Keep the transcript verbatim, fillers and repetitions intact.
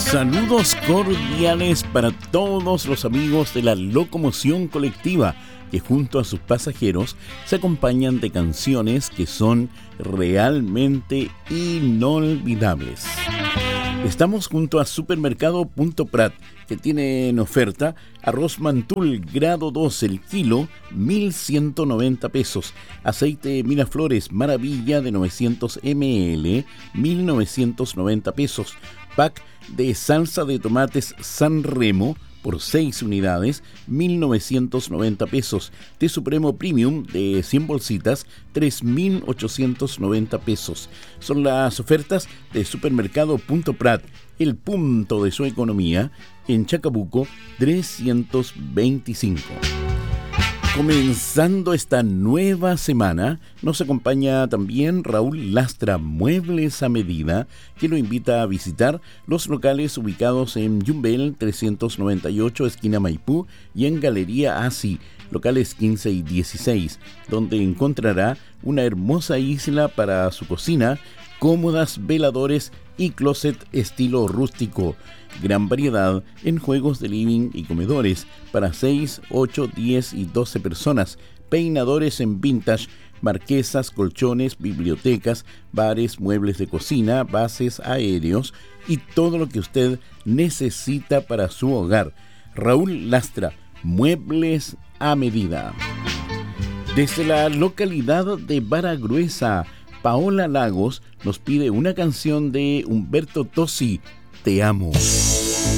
Saludos cordiales para todos los amigos de la locomoción colectiva que junto a sus pasajeros se acompañan de canciones que son realmente inolvidables. Estamos junto a Supermercado Punto Prat, que tiene en oferta arroz Mantul grado dos el kilo, mil ciento noventa pesos. Aceite Miraflores Maravilla de novecientos mililitros, mil novecientos noventa pesos. Pack de salsa de tomates San Remo por seis unidades, mil novecientos noventa pesos. Té Supremo Premium de cien bolsitas, tres mil ochocientos noventa pesos. Son las ofertas de Supermercado Punto Prat, el punto de su economía, en Chacabuco trescientos veinticinco. Comenzando esta nueva semana, nos acompaña también Raúl Lastra, Muebles a Medida, que lo invita a visitar los locales ubicados en Yumbel trescientos noventa y ocho, esquina Maipú, y en Galería Asi, locales quince y dieciséis, donde encontrará una hermosa isla para su cocina, cómodas veladores y closet estilo rústico. Gran variedad en juegos de living y comedores para seis, ocho, diez y doce personas. Peinadores en vintage, marquesas, colchones, bibliotecas, bares, muebles de cocina, bases aéreos y todo lo que usted necesita para su hogar. Raúl Lastra, Muebles a Medida. Desde la localidad de Vara Gruesa, Paola Lagos nos pide una canción de Humberto Tossi, Te amo.